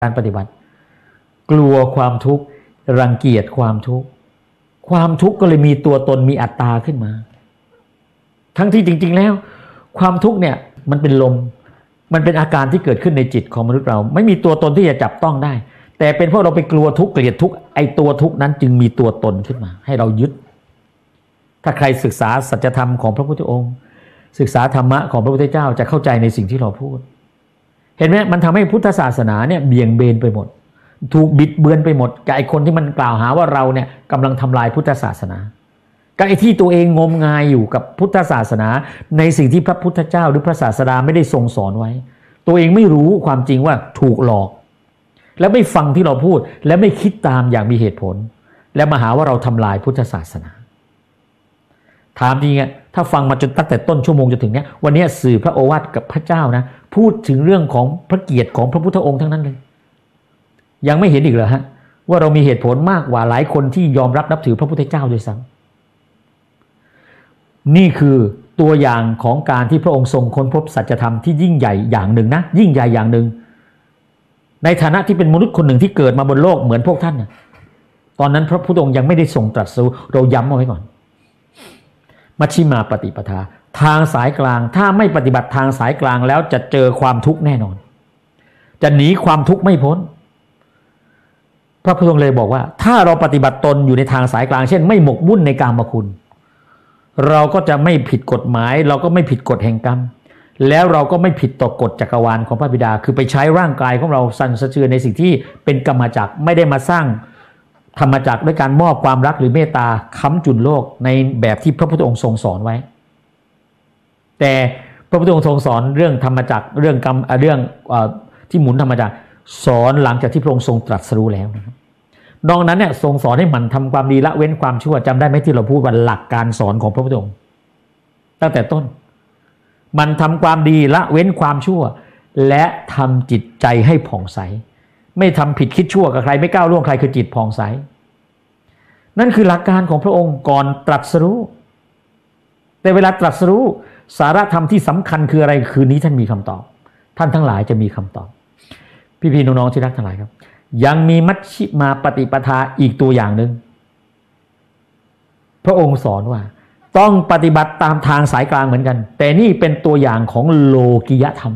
การปฏิบัติกลัวความทุกข์รังเกียจความทุกข์ก็เลยมีตัวตนมีอัตตาขึ้นมาทั้งที่จริงๆแล้วความทุกข์เนี่ยมันเป็นลมมันเป็นอาการที่เกิดขึ้นในจิตของมนุษย์เราไม่มีตัวตนที่จะจับต้องได้แต่เป็นเพราะเราไปกลัวทุกข์เกลียดทุกข์ไอ้ตัวทุกข์นั้นจึงมีตัวตนขึ้นมาให้เรายึดถ้าใครศึกษาสัจธรรมของพระพุทธองค์ศึกษาธรรมะของพระพุทธเจ้าจะเข้าใจในสิ่งที่เราพูดเห็นไหมมันทำให้พุทธศาสนาเนี่ยเบี่ยงเบนไปหมดถูกบิดเบือนไปหมดกับไอ้คนที่มันกล่าวหาว่าเราเนี่ยกำลังทำลายพุทธศาสนากับไอ้ที่ตัวเองงมงายอยู่กับพุทธศาสนาในสิ่งที่พระพุทธเจ้าหรือพระศาสดาไม่ได้ทรงสอนไว้ตัวเองไม่รู้ความจริงว่าถูกหลอกแล้วไม่ฟังที่เราพูดและไม่คิดตามอย่างมีเหตุผลและมาหาว่าเราทำลายพุทธศาสนาถามจริงถ้าฟังมาจนตั้งแต่ต้นชั่วโมงจนถึงเนี้ยวันนี้สื่อพระโอวาทกับพระเจ้านะพูดถึงเรื่องของพระเกียรติของพระพุทธองค์ทั้งนั้นเลยยังไม่เห็นอีกเหรอฮะว่าเรามีเหตุผลมากกว่าหลายคนที่ยอมรับนับถือพระพุทธเจ้าด้วยซ้ำนี่คือตัวอย่างของการที่พระองค์ทรงค้นพบสัจธรรมที่ยิ่งใหญ่อย่างหนึ่งนะยิ่งใหญ่อย่างหนึ่งในฐานะที่เป็นมนุษย์คนหนึ่งที่เกิดมาบนโลกเหมือนพวกท่านนะตอนนั้นพระพุทธองค์ยังไม่ได้ทรงตรัสรู้เราย้ำเอาไว้ก่อนมัชฌิมาปฏิปทาทางสายกลางถ้าไม่ปฏิบัติทางสายกลางแล้วจะเจอความทุกข์แน่นอนจะหนีความทุกข์ไม่พ้นพระพุทธองค์เลยบอกว่าถ้าเราปฏิบัติตนอยู่ในทางสายกลางเช่นไม่หมกมุ่นในกามคุณเราก็จะไม่ผิดกฎหมายเราก็ไม่ผิดกฎแห่งกรรมแล้วเราก็ไม่ผิดต่อกฎจักรวาลของพระบิดาคือไปใช้ร่างกายของเราสั่นสะเทือนในสิ่งที่เป็นกรรมจักรไม่ได้มาสร้างธรรมจักรด้วยการมอบความรักหรือเมตตาค้ำจุนโลกในแบบที่พระพุทธองค์ทรงสอนไว้แต่พระพุทธองค์ทรงสอนเรื่องธรรมจักรเรื่องกรรมเรื่องที่หมุนธรรมจักรสอนหลังจากที่พระองค์ทรงตรัสรู้แล้วนะครับนอกนั้นเนี่ยทรงสอนให้มันทำความดีละเว้นความชั่วจำได้ไหมที่เราพูดว่าหลักการสอนของพระพุทธองค์ตั้งแต่ต้นมันทำความดีละเว้นความชั่วและทำจิตใจให้ผ่องใสไม่ทำผิดคิดชั่วกับใครไม่ก้าวล่วงใครคือจิตผ่องใสนั่นคือหลักการของพระองค์ก่อนตรัสรู้แต่เวลาตรัสรู้สาระธรรมที่สำคัญคืออะไรคืนนี้ท่านมีคำตอบท่านทั้งหลายจะมีคำตอบพี่ๆน้องๆที่รักทั้งหลายครับยังมีมัชฌิมาปฏิปทาอีกตัวอย่างหนึ่งพระองค์สอนว่าต้องปฏิบัติตามทางสายกลางเหมือนกันแต่นี่เป็นตัวอย่างของโลกิยธรรม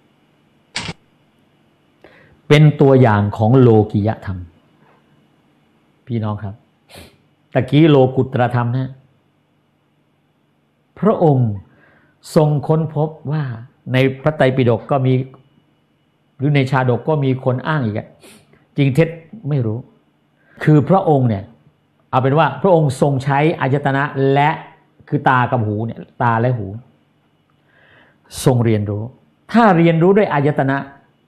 เป็นตัวอย่างของโลกิยธรรมพี่น้องครับตะกี้โลกุตรธรรมนะพระองค์ทรงค้นพบว่าในพระไตรปิฎกก็มีหรือในชาดกก็มีคนอ้างอีกจริงเท็จไม่รู้คือพระองค์เนี่ยเอาเป็นว่าพระองค์ทรงใช้อายตนะและคือตากับหูเนี่ยตาและหูทรงเรียนรู้ถ้าเรียนรู้ด้วยอายตนะ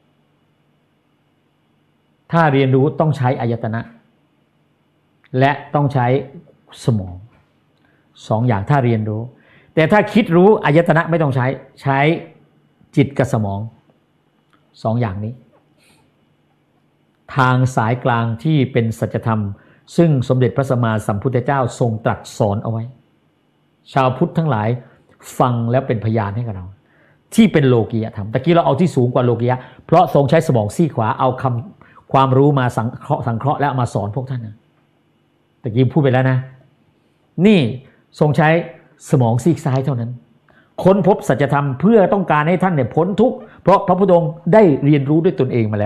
ถ้าเรียนรู้ต้องใช้อายตนะและต้องใช้สมองสองอย่างถ้าเรียนรู้แต่ถ้าคิดรู้อายตนะไม่ต้องใช้จิตกับสมองสองอย่างนี้ทางสายกลางที่เป็นสัจธรรมซึ่งสมเด็จพระสัมมาสัมพุทธเจ้าทรงตรัสสอนเอาไว้ชาวพุทธทั้งหลายฟังแล้วเป็นพยานให้กับเราที่เป็นโลกียธรรมตะกี้เราเอาที่สูงกว่าโลกียะเพราะทรงใช้สมองซีกขวาเอาความรู้มาสังเคราะห์แล้วมาสอนพวกท่านนะตะกี้พูดไปแล้วนะนี่ทรงใช้สมองซีกซ้ายเท่านั้นค้นพบสัจธรรมเพื่อต้องการให้ท่านเนี่ยพ้นทุกข์เพราะพระพุทธองค์ได้เรียนรู้ด้วยตนเองมาแล้ว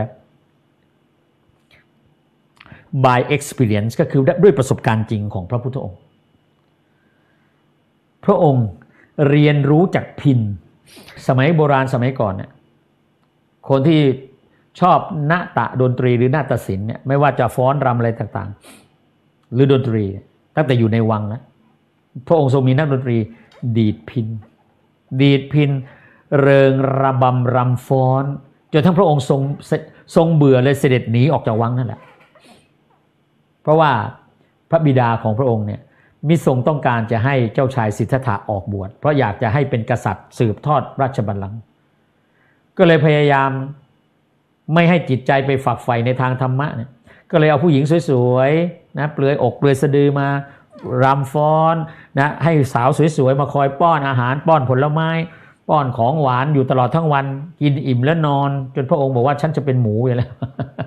by experience ก็คือด้วยประสบการณ์จริงของพระพุทธองค์พระองค์เรียนรู้จากพิณสมัยโบราณสมัยก่อนเนี่ยคนที่ชอบนาฏดนตรีหรือนาฏศิลป์เนี่ยไม่ว่าจะฟ้อนรำอะไรต่างๆหรือดนตรีตั้งแต่อยู่ในวังนะพระองค์ทรงมีนักดนตรีดีดพิณเริงระบำรำฟ้อนจนทั้งพระองค์ทรงเบื่อเลยเสด็จหนีออกจากวังนั่นแหละเพราะว่าพระบิดาของพระองค์เนี่ยมิทรงต้องการจะให้เจ้าชายสิทธัตถะออกบวชเพราะอยากจะให้เป็นกษัตริย์สืบทอดราชบัลลังก์ก็เลยพยายามไม่ให้จิตใจไปฝักใฝ่ในทางธรรมะเนี่ยก็เลยเอาผู้หญิงสวยๆนะเปลือยอกเปลือยสะดือมารำฟ้อนนะให้สาวสวยๆมาคอยป้อนอาหารป้อนผลไม้ป้อนของหวานอยู่ตลอดทั้งวันกินอิ่มแล้วนอนจนพระองค์บอกว่าฉันจะเป็นหมูอยู่แล้ว